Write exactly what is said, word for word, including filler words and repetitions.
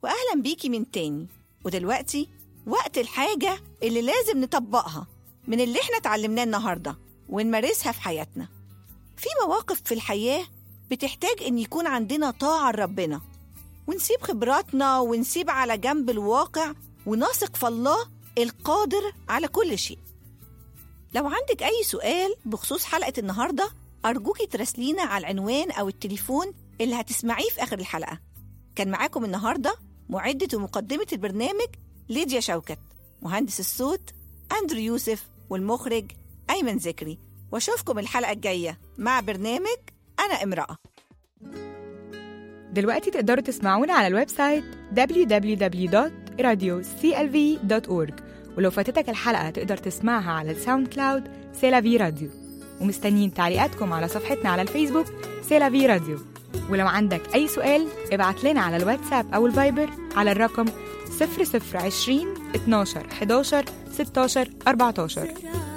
وأهلا بيكي من تاني. ودلوقتي وقت الحاجة اللي لازم نطبقها من اللي احنا اتعلمناه النهاردة ونمارسها في حياتنا. في مواقف في الحياة بتحتاج ان يكون عندنا طاعة لربنا، ونسيب خبراتنا ونسيب على جنب الواقع ونثق في الله القادر على كل شيء. لو عندك أي سؤال بخصوص حلقة النهاردة أرجوكي تراسلينا على العنوان أو التليفون اللي هتسمعيه في آخر الحلقة. كان معاكم النهاردة معدة ومقدمة البرنامج ليديا شوكت، مهندس الصوت أندرو يوسف، والمخرج أيمن ذكري. واشوفكم الحلقة الجاية مع برنامج أنا امرأة. دلوقتي تقدروا تسمعونا على الويب سايت دبليو دبليو دبليو دوت راديو سي إل في دوت أورج، ولو فاتتك الحلقة تقدر تسمعها على الساوند كلاود سيلافي راديو. ومستنيين تعليقاتكم على صفحتنا على الفيسبوك سيلافي راديو. ولو عندك أي سؤال ابعت لنا على الواتساب أو الفايبر على الرقم صفر صفر عشرين اتناشر حداشر ستاشر أربعتاشر.